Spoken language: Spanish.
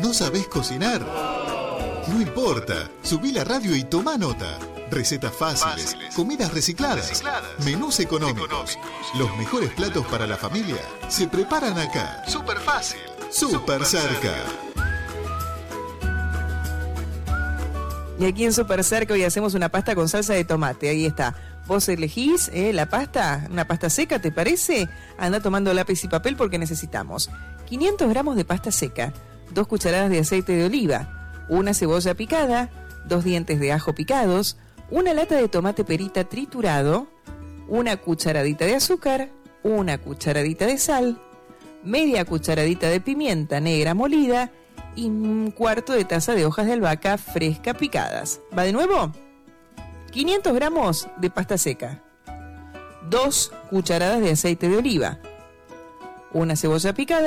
¿No sabés cocinar? No importa, subí la radio y tomá nota. Recetas fáciles, comidas recicladas, menús económicos. Los mejores platos para la familia se preparan acá. Súper fácil. Súper cerca. Y aquí en Súper Cerca hoy hacemos una pasta con salsa de tomate. Ahí está. Vos elegís la pasta, una pasta seca, ¿te parece? Anda tomando lápiz y papel porque necesitamos 500 gramos de pasta seca, 2 cucharadas de aceite de oliva, una cebolla picada, 2 dientes de ajo picados, una lata de tomate perita triturado, una cucharadita de azúcar, una cucharadita de sal, media cucharadita de pimienta negra molida y un cuarto de taza de hojas de albahaca fresca picadas. ¿Va de nuevo? 500 gramos de pasta seca, 2 cucharadas de aceite de oliva, una cebolla picada,